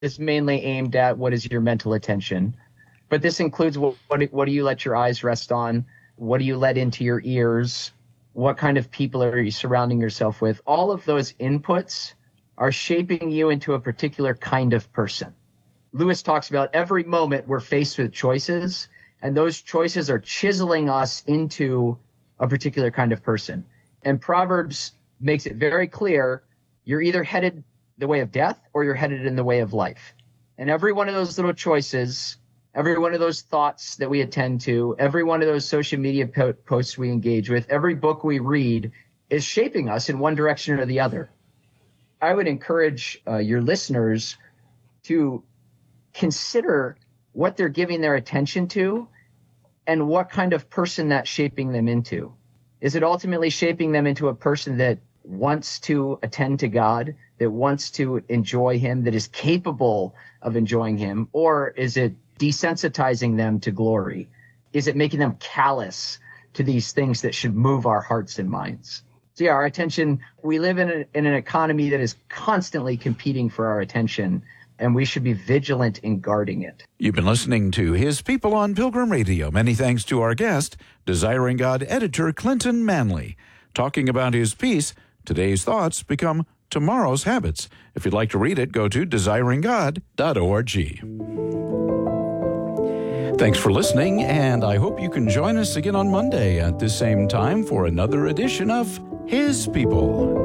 is mainly aimed at what is your mental attention. But this includes what do you let your eyes rest on? What do you let into your ears? What kind of people are you surrounding yourself with? All of those inputs are shaping you into a particular kind of person. Lewis talks about every moment we're faced with choices, and those choices are chiseling us into a particular kind of person. And Proverbs makes it very clear you're either headed the way of death or you're headed in the way of life. And every one of those little choices, every one of those thoughts that we attend to, every one of those social media posts we engage with, every book we read is shaping us in one direction or the other. I would encourage your listeners to consider what they're giving their attention to and what kind of person that's shaping them into. Is it ultimately shaping them into a person that wants to attend to God, that wants to enjoy him, that is capable of enjoying him? Or is it desensitizing them to glory? Is it making them callous to these things that should move our hearts and minds? So yeah, our attention, we live in an economy that is constantly competing for our attention, and we should be vigilant in guarding it. You've been listening to His People on Pilgrim Radio. Many thanks to our guest, Desiring God editor Clinton Manley. Talking about his piece, Today's Thoughts Become Tomorrow's Habits. If you'd like to read it, go to desiringgod.org. Thanks for listening, and I hope you can join us again on Monday at the same time for another edition of His People.